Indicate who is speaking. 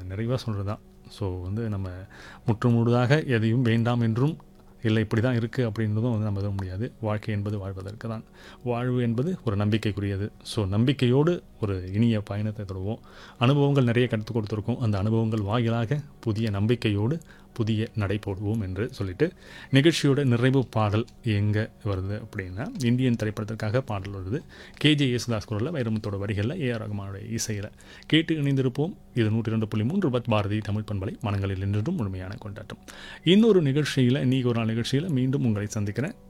Speaker 1: நிறைவாக சொல்கிறது தான். ஸோ நம்ம முற்றுமுழுதாக எதையும் வேண்டாம் என்றும் இல்லை இப்படி தான் இருக்குது அப்படின்றதும் நம்ம எதுவும் முடியாது. வாழ்க்கை என்பது வாழ்வதற்கு தான். வாழ்வு என்பது ஒரு நம்பிக்கைக்குரியது. ஸோ நம்பிக்கையோடு ஒரு இனிய பயணத்தை தொடருவோம். அனுபவங்கள் நிறைய கற்றுக் கொடுத்துருக்கோம். அந்த அனுபவங்கள் வாயிலாக புதிய நம்பிக்கையோடு புதிய நடை போடுவோம் என்று சொல்லிட்டு நிகழ்ச்சியோட நிறைவு பாடல் எங்கே வருது அப்படின்னா, இந்தியன் திரைப்படத்திற்காக பாடல் வருது. கேஜே யேசுதாஸ் குரலில், வைரமுத்தோட வரிகளில், ஏஆர் ரகுமானோட இசையில் கேட்டு இணைந்திருப்போம். இது 102.3 பத் பாரதி தமிழ் பண்பலை, மனங்களில் நின்றும் முழுமையான கொண்டாட்டம். இன்னொரு நிகழ்ச்சியில், இன்றைக்கி ஒரு நாள் நிகழ்ச்சியில் மீண்டும் உங்களை சந்திக்கிறேன்.